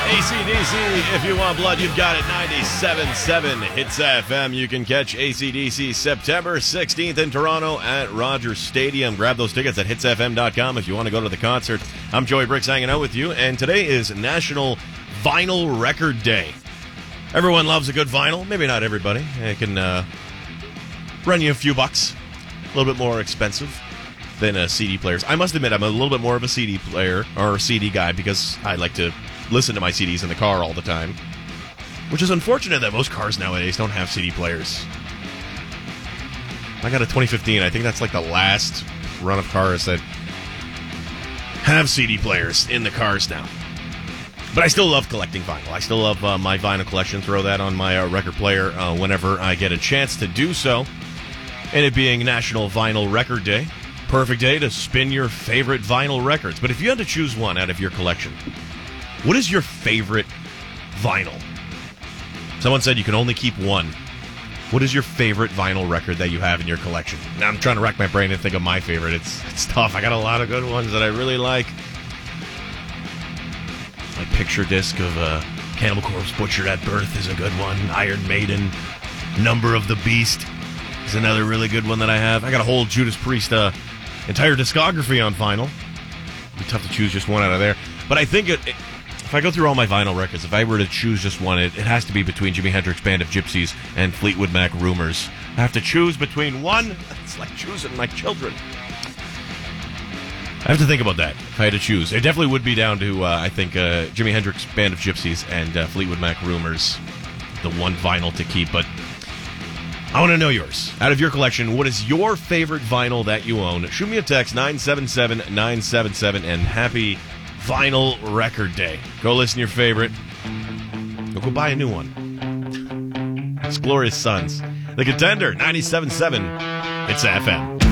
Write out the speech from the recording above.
AC/DC, if you want blood, you've got it. 97.7 Hits FM. You can catch AC/DC September 16th in Toronto at Rogers Stadium. Grab those tickets at hitsfm.com if you want to go to the concert. I'm Joey Bricks hanging out with you, and today is National Vinyl Record Day. Everyone loves a good vinyl. Maybe not everybody. It can run you a few bucks. A little bit more expensive than CD players. I must admit, I'm a little bit more of a CD player or CD guy because I like to listen to my CDs in the car all the time, which is unfortunate that most cars nowadays don't have CD players. I got a 2015. I think that's like the last run of cars that have CD players in the cars now. But I still love collecting vinyl. I still love my vinyl collection. Throw that on my record player whenever I get a chance to do so. And it being National Vinyl Record Day, perfect day to spin your favorite vinyl records. But if you had to choose one out of your collection, what is your favorite vinyl? Someone said you can only keep one. What is your favorite vinyl record that you have in your collection? Now I'm trying to rack my brain and think of my favorite. It's tough. I got a lot of good ones that I really like. My picture disc of Cannibal Corpse, Butchered at Birth is a good one. Iron Maiden, Number of the Beast is another really good one that I have. I got a whole Judas Priest entire discography on vinyl. It'd be tough to choose just one out of there. But I think if I go through all my vinyl records, if I were to choose just one, it has to be between Jimi Hendrix Band of Gypsies and Fleetwood Mac Rumors. I have to choose between one. It's like choosing my children. I have to think about that if I had to choose. It definitely would be down to, I think, Jimi Hendrix Band of Gypsies and Fleetwood Mac Rumors, the one vinyl to keep. But I want to know yours. Out of your collection, what is your favorite vinyl that you own? Shoot me a text, 977-977, and happy Vinyl Record Day. Go listen to your favorite. Go buy a new one. It's Glorious Sons. The Contender, 97.7. It's FM.